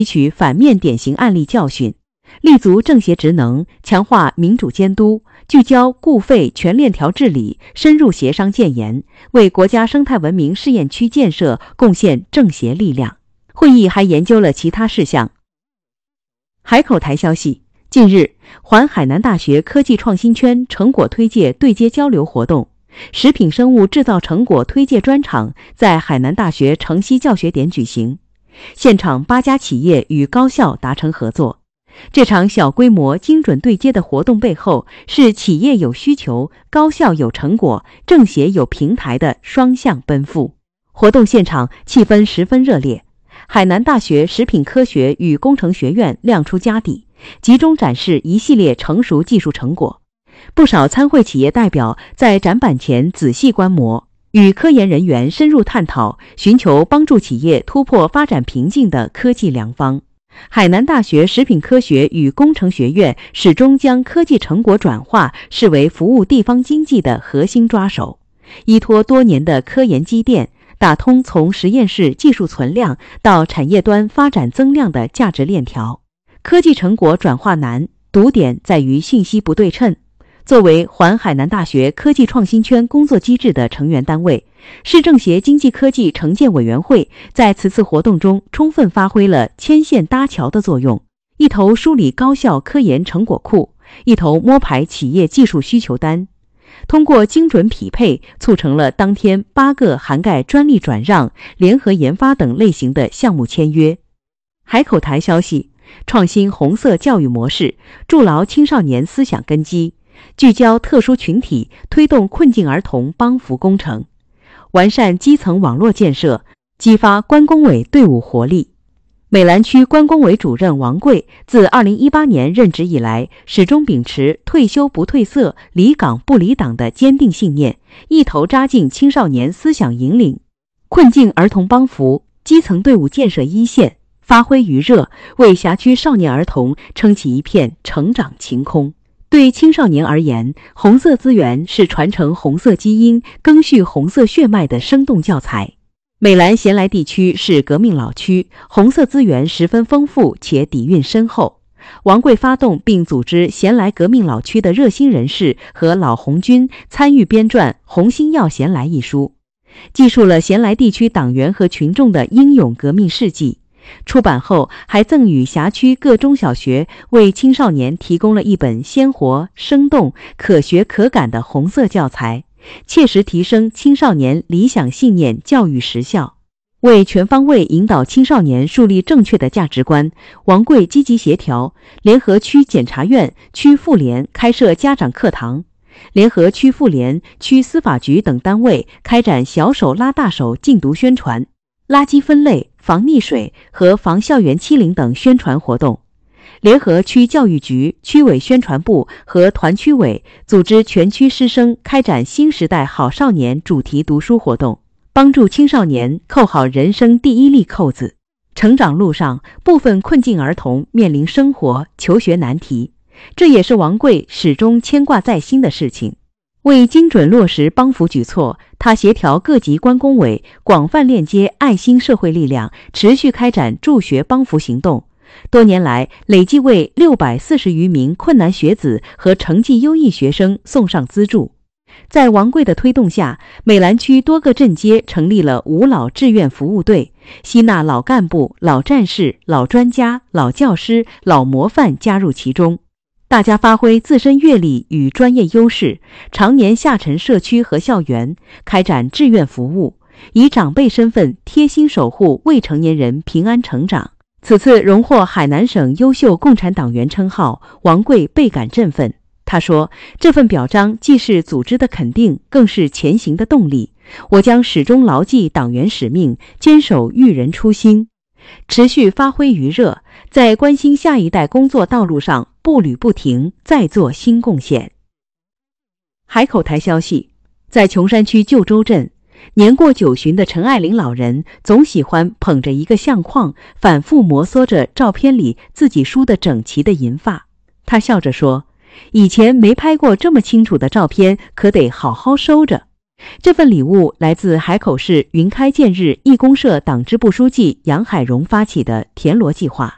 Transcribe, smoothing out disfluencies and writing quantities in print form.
吸取反面典型案例教训，立足政协职能，强化民主监督，聚焦固废全链条治理，深入协商建言，为国家生态文明试验区建设贡献政协力量。会议还研究了其他事项。海口台消息，近日，环海南大学科技创新圈成果推介对接交流活动、食品生物制造成果推介专场在海南大学城西教学点举行，现场8家企业与高校达成合作。这场小规模精准对接的活动背后，是企业有需求、高校有成果、政协有平台的双向奔赴。活动现场气氛十分热烈，海南大学食品科学与工程学院亮出家底，集中展示一系列成熟技术成果。不少参会企业代表在展板前仔细观摩，与科研人员深入探讨，寻求帮助企业突破发展瓶颈的科技良方。海南大学食品科学与工程学院始终将科技成果转化视为服务地方经济的核心抓手，依托多年的科研积淀，打通从实验室技术存量到产业端发展增量的价值链条。科技成果转化难，堵点在于信息不对称。作为环海南大学科技创新圈工作机制的成员单位，市政协经济科技城建委员会在此次活动中充分发挥了牵线搭桥的作用，一头梳理高校科研成果库，一头摸排企业技术需求单，通过精准匹配，促成了当天8个涵盖专利转让、联合研发等类型的项目签约。海口台消息，创新红色教育模式，筑牢青少年思想根基，聚焦特殊群体，推动困境儿童帮扶工程，完善基层网络建设，激发关工委队伍活力。美兰区关工委主任王贵自2018年任职以来，始终秉持退休不褪色、离岗不离党的坚定信念，一头扎进青少年思想引领、困境儿童帮扶、基层队伍建设一线，发挥余热，为辖区少年儿童撑起一片成长晴空。对青少年而言，红色资源是传承红色基因、赓续红色血脉的生动教材。美兰咸来地区是革命老区，红色资源十分丰富且底蕴深厚。王贵发动并组织咸来革命老区的热心人士和老红军参与编撰《红星耀咸来》一书，记述了咸来地区党员和群众的英勇革命事迹。出版后还赠予辖区各中小学为青少年提供了一本鲜活、生动、可学可感的红色教材，切实提升青少年理想信念教育实效。为全方位引导青少年树立正确的价值观，王贵积极协调，联合区检察院、区妇联开设家长课堂，联合区妇联、区司法局等单位开展小手拉大手禁毒宣传、垃圾分类、防溺水和防校园欺凌等宣传活动，联合区教育局、区委宣传部和团区委组织全区师生开展新时代好少年主题读书活动，帮助青少年扣好人生第一粒扣子。成长路上，部分困境儿童面临生活、求学难题，这也是王贵始终牵挂在心的事情。为精准落实帮扶举措，他协调各级关工委，广泛链接爱心社会力量，持续开展助学帮扶行动。多年来，累计为640余名困难学子和成绩优异学生送上资助。在王贵的推动下，美兰区多个镇街成立了五老志愿服务队，吸纳老干部、老战士、老专家、老教师、老模范加入其中。大家发挥自身阅历与专业优势，常年下沉社区和校园，开展志愿服务，以长辈身份贴心守护未成年人平安成长。此次荣获海南省优秀共产党员称号，王贵倍感振奋。他说，这份表彰既是组织的肯定，更是前行的动力。我将始终牢记党员使命，坚守育人初心，持续发挥余热，在关心下一代工作道路上步履不停，再做新贡献。海口台消息，在琼山区旧州镇，年过90旬的陈爱玲老人总喜欢捧着一个相框，反复摩挲着照片里自己梳得整齐的银发。她笑着说，以前没拍过这么清楚的照片，可得好好收着。这份礼物来自海口市云开建日义公社党支部书记杨海荣发起的田螺计划。